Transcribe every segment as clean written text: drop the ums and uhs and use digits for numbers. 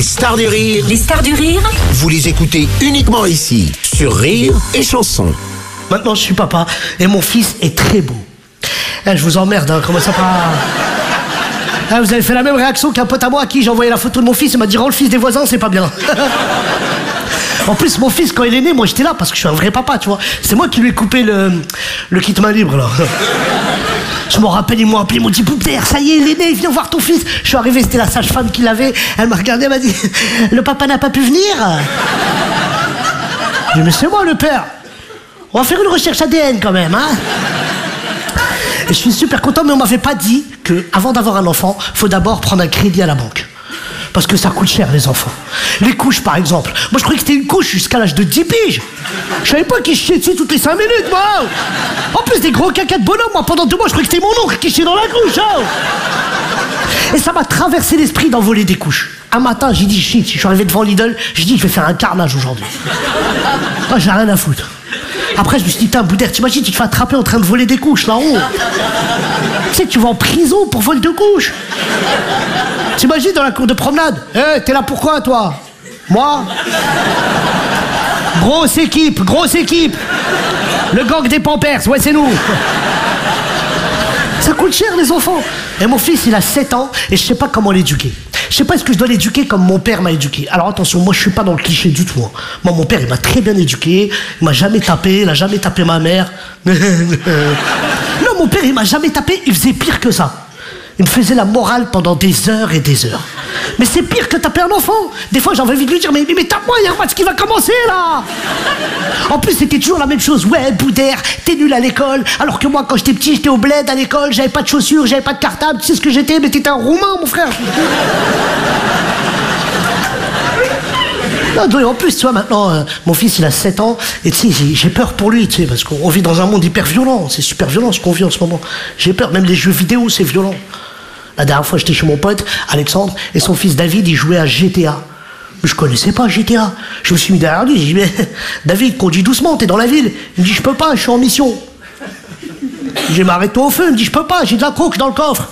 Stars du Rire. Les stars du rire. Vous les écoutez uniquement ici, sur Rire et Chanson. Maintenant, je suis papa et mon fils est très beau. Je vous emmerde, hein, comment ça pas... Vous avez fait la même réaction qu'un pote à moi à qui j'ai envoyé la photo de mon fils. Il m'a dit, rends le fils des voisins, c'est pas bien. En plus, mon fils, quand il est né, moi j'étais là parce que je suis un vrai papa, tu vois. C'est moi qui lui ai coupé le kit main libre, là. Je m'en rappelle, ils m'ont appelé, ils m'ont dit, Boubert, ça y est, il est né, viens voir ton fils. Je suis arrivé, c'était la sage-femme qui l'avait. Elle m'a regardé, elle m'a dit, le papa n'a pas pu venir. J'ai dit, mais c'est moi le père. On va faire une recherche ADN quand même, hein. Et je suis super content, mais on m'avait pas dit que avant d'avoir un enfant, faut d'abord prendre un crédit à la banque. Parce que ça coûte cher, les enfants. Les couches, par exemple. Moi, je croyais que c'était une couche jusqu'à l'âge de 10 piges. Je savais pas qu'il chiait dessus toutes les 5 minutes, moi. En plus, des gros caca de bonhomme, moi, pendant 2 mois, je croyais que c'était mon oncle qui chiait dans la couche, hein. Et ça m'a traversé l'esprit d'envoler des couches. Un matin, j'ai dit, shit, je suis arrivé devant Lidl, j'ai dit, je vais faire un carnage aujourd'hui. Moi, j'ai rien à foutre. Après, je me suis dit, putain, Boudère, t'imagines, tu te fais attraper en train de voler des couches, là-haut. Tu sais que tu vas en prison pour vol de couches. T'imagines dans la cour de promenade. T'es là pourquoi, toi? Moi? Grosse équipe, grosse équipe. Le gang des Pampers, ouais, c'est nous. Ça coûte cher, les enfants. Et mon fils, il a 7 ans, et je sais pas comment l'éduquer. Je sais pas est-ce que je dois l'éduquer comme mon père m'a éduqué. Alors attention, moi je suis pas dans le cliché du tout. Moi, mon père, il m'a très bien éduqué. Il m'a jamais tapé, il a jamais tapé ma mère. Non, mon père, il m'a jamais tapé, il faisait pire que ça. Il me faisait la morale pendant des heures et des heures. Mais c'est pire que taper un enfant. Des fois, j'avais envie de lui dire, mais tape-moi, il y a un match qui va commencer, là. En plus, c'était toujours la même chose. Ouais, Boudère, t'es nul à l'école. Alors que moi, quand j'étais petit, j'étais au bled à l'école, j'avais pas de chaussures, j'avais pas de cartable. Tu sais ce que j'étais? Mais t'étais un Roumain, mon frère. Non, en plus, tu vois, maintenant, mon fils, il a 7 ans, et tu sais, j'ai peur pour lui, tu sais, parce qu'on vit dans un monde hyper violent. C'est super violent ce qu'on vit en ce moment. J'ai peur, même les jeux vidéo, c'est violent. La dernière fois, j'étais chez mon pote, Alexandre, et son fils David, il jouait à GTA. Mais je connaissais pas GTA. Je me suis mis derrière lui, j'ai dit, mais David, conduis doucement, t'es dans la ville. Il me dit, je peux pas, je suis en mission. J'ai dit, mais arrête-toi au feu. Il me dit, je peux pas, j'ai de la coke dans le coffre.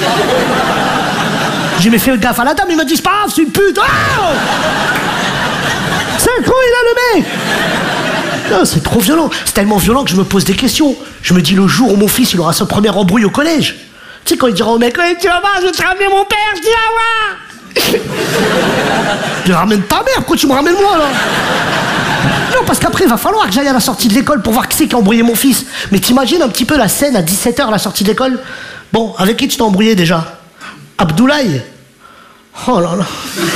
J'ai dit, mais fais gaffe à la dame. Il m'a dit, c'est pas grave, c'est une pute. Oh, c'est un con, il a le mec. Non, c'est trop violent. C'est tellement violent que je me pose des questions. Je me dis, le jour où mon fils, il aura sa première embrouille au collège. Tu sais, quand il dira au mec, ouais, tu vas voir, je vais te ramener mon père, je dis, ah ouais. Je ramène ta mère, pourquoi tu me ramènes moi, là? Non, parce qu'après, il va falloir que j'aille à la sortie de l'école pour voir qui c'est qui a embrouillé mon fils. Mais t'imagines un petit peu la scène à 17h à la sortie de l'école? Bon, avec qui tu t'es embrouillé déjà? Abdoulaye? Oh là là.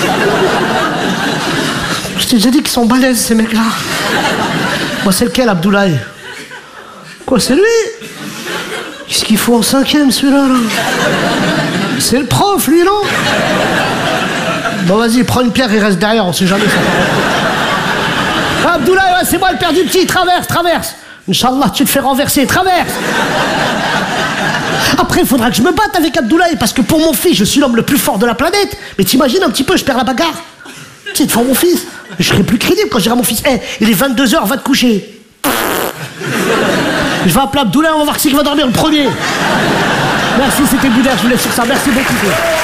Je t'ai déjà dit qu'ils sont balèzes, ces mecs-là. Moi, c'est lequel, Abdoulaye? Quoi, c'est lui? Qu'est-ce qu'il faut en 5e, celui-là, là? C'est le prof, lui, non? Bon, vas-y, prends une pierre et reste derrière, on sait jamais ça. Ah, Abdoulaye, ouais, c'est moi le père du petit, traverse. Inch'Allah, tu te fais renverser, traverse. Après, il faudra que je me batte avec Abdoulaye, parce que pour mon fils, je suis l'homme le plus fort de la planète. Mais t'imagines un petit peu, je perds la bagarre. Tu sais, devant mon fils, je serai plus crédible quand je dirai à mon fils, il est 22h, va te coucher. Je vais appeler Abdoulaye, on va voir qui va dormir le premier. Merci, c'était Boudère, je vous laisse sur ça. Merci beaucoup.